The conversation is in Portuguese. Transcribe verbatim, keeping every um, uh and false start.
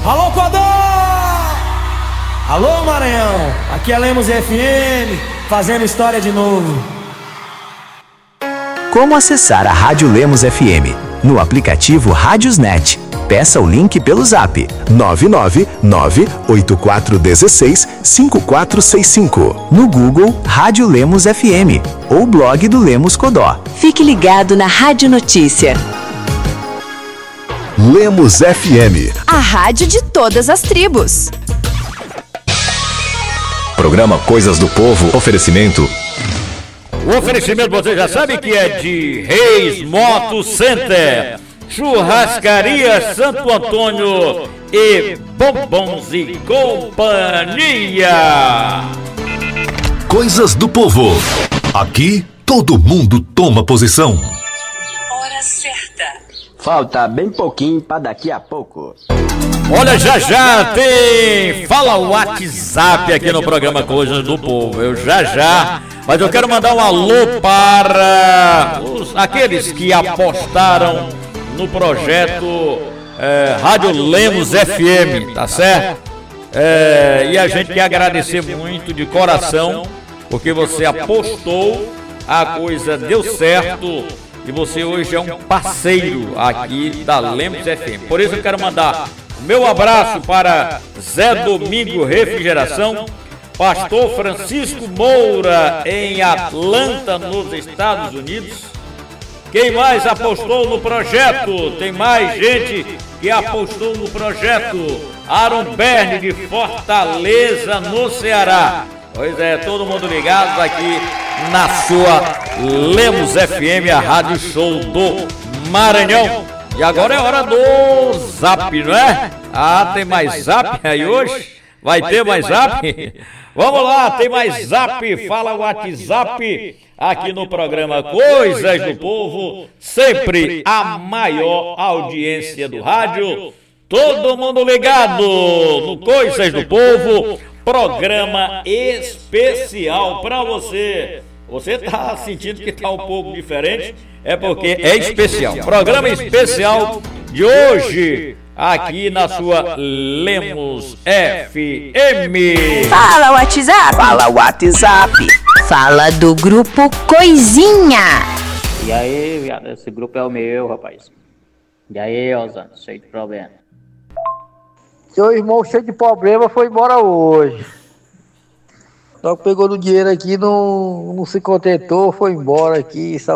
Alô, Codó! Alô, Maranhão! Aqui é Lemos F M, fazendo história de novo. Como acessar a Rádio Lemos F M? No aplicativo Rádiosnet. Peça o link pelo zap nove nove nove oito quatro um seis cinco quatro seis cinco. No Google, Rádio Lemos F M ou blog do Lemos Codó. Fique ligado na Rádio Notícia. Lemos F M, a rádio de todas as tribos. Programa Coisas do Povo, oferecimento. O oferecimento você já sabe que é de Reis Moto Center, Churrascaria Santo Antônio e Bombons e Companhia. Coisas do Povo. Aqui todo mundo toma posição. Hora certa. Falta bem pouquinho para daqui a pouco. Olha, já já tem Fala o WhatsApp aqui no programa Coisas do Povo. Eu já já, mas eu quero mandar um alô para os, aqueles que apostaram no projeto é, Rádio Lemos F M, tá certo? É, e a gente quer agradecer muito de coração, porque você apostou, a coisa deu certo. E você hoje é um parceiro aqui da Lemos F M. Por isso eu quero mandar o meu abraço para Zé Domingo Refrigeração, Pastor Francisco Moura em Atlanta, nos Estados Unidos. Quem mais apostou no projeto? Tem mais gente que apostou no projeto. Aaron Berne de Fortaleza, no Ceará. Pois é, todo mundo ligado aqui na sua Lemos F M, a rádio show do Maranhão. E agora é hora do zap, não é? Ah, tem mais zap aí hoje? Vai ter mais zap? Vamos lá, tem mais zap, fala o WhatsApp aqui no programa Coisas do Povo, sempre a maior audiência do rádio. Todo mundo ligado no Coisas do Povo, programa especial para você. Você tá sentindo que tá um pouco diferente? É porque é especial. Programa especial de hoje aqui na sua Lemos F M. Fala WhatsApp. Fala WhatsApp. Fala do grupo Coisinha. E aí, viado, esse grupo é o meu, rapaz. E aí, Osana, cheio de problema. Seu irmão cheio de problema foi embora hoje. Só que pegou no dinheiro aqui, não, não se contentou, foi embora aqui.